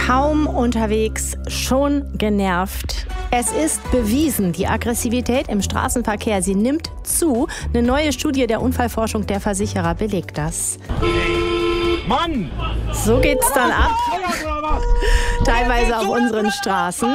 Kaum unterwegs, schon genervt. Es ist bewiesen, die Aggressivität im Straßenverkehr, sie nimmt zu. Eine neue Studie der Unfallforschung der Versicherer belegt das. Mann! So geht's dann ab. Teilweise auf unseren Straßen.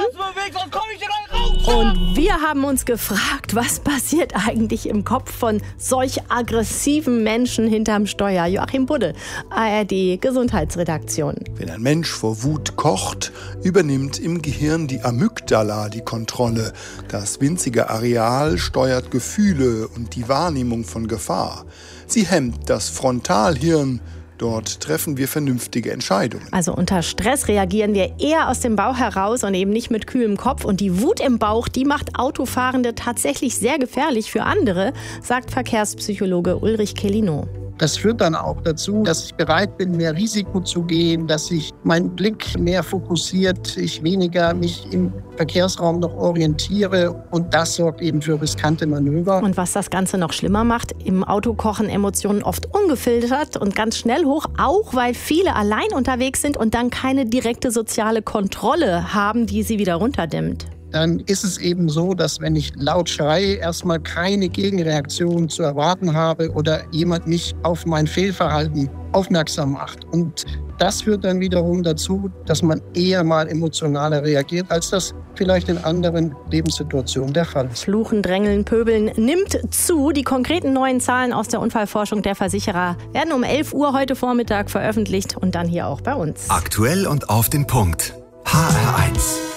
Und wir haben uns gefragt, was passiert eigentlich im Kopf von solch aggressiven Menschen hinterm Steuer? Joachim Budde, ARD Gesundheitsredaktion. Wenn ein Mensch vor Wut kocht, übernimmt im Gehirn die Amygdala die Kontrolle. Das winzige Areal steuert Gefühle und die Wahrnehmung von Gefahr. Sie hemmt das Frontalhirn. Dort treffen wir vernünftige Entscheidungen. Also unter Stress reagieren wir eher aus dem Bauch heraus und eben nicht mit kühlem Kopf. Und die Wut im Bauch, die macht Autofahrende tatsächlich sehr gefährlich für andere, sagt Verkehrspsychologe Ulrich Kellino. Das führt dann auch dazu, dass ich bereit bin, mehr Risiko zu gehen, dass ich meinen Blick mehr fokussiert, ich weniger mich im Verkehrsraum noch orientiere und das sorgt eben für riskante Manöver. Und was das Ganze noch schlimmer macht, im Auto kochen Emotionen oft ungefiltert und ganz schnell hoch, auch weil viele allein unterwegs sind und dann keine direkte soziale Kontrolle haben, die sie wieder runterdimmt. Dann ist es eben so, dass wenn ich laut schreie, erstmal keine Gegenreaktion zu erwarten habe oder jemand mich auf mein Fehlverhalten aufmerksam macht. Und das führt dann wiederum dazu, dass man eher mal emotionaler reagiert, als das vielleicht in anderen Lebenssituationen der Fall ist. Fluchen, Drängeln, Pöbeln nimmt zu. Die konkreten neuen Zahlen aus der Unfallforschung der Versicherer werden um 11 Uhr heute Vormittag veröffentlicht und dann hier auch bei uns. Aktuell und auf den Punkt. HR1.